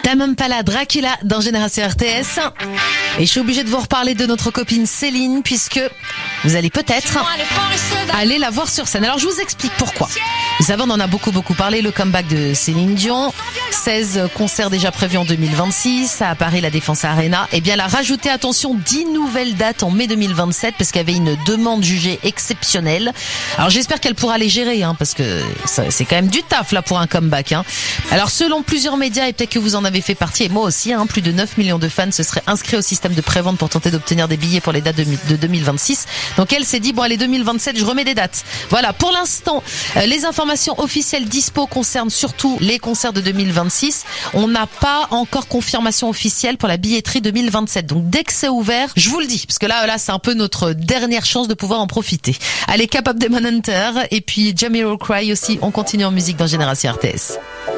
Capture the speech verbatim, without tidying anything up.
Tame Impala, Dracula dans Génération R T S. Et je suis obligée de vous reparler de notre copine Céline, puisque vous allez peut-être aller la voir sur scène. Alors je vous explique pourquoi. Vous savez, on en a beaucoup beaucoup parlé, le comeback de Céline Dion. seize concerts déjà prévus en deux mille vingt-six à Paris, la Défense Arena. Et bien, elle a rajouté, attention, dix nouvelles dates en mai deux mille vingt-sept parce qu'il y avait une demande jugée exceptionnelle. Alors j'espère qu'elle pourra les gérer, hein, parce que ça, c'est quand même du taf là pour un comeback. Hein. Alors selon plusieurs médias, et peut-être que vous en avez fait partie, et moi aussi, hein, plus de neuf millions de fans se seraient inscrits au système de prévente pour tenter d'obtenir des billets pour les dates de, de deux mille vingt-six. Donc elle s'est dit, bon allez, deux mille vingt-sept, je remets des dates. Voilà, pour l'instant, euh, les informations officielles dispo concernent surtout les concerts de deux mille vingt-six. On n'a pas encore confirmation officielle pour la billetterie deux mille vingt-sept. Donc dès que c'est ouvert, je vous le dis, parce que là, là, c'est un peu notre dernière chance de pouvoir en profiter. Allez, Cap of Demon Hunter et puis Jamiroquai aussi. On continue en musique dans Génération R T S.